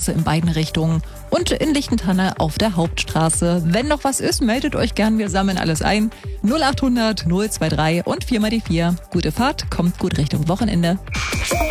Straße in beiden Richtungen und in Lichtentanne auf der Hauptstraße. Wenn noch was ist, meldet euch gern, wir sammeln alles ein. 0800 023 und 4x4. Gute Fahrt, kommt gut Richtung Wochenende.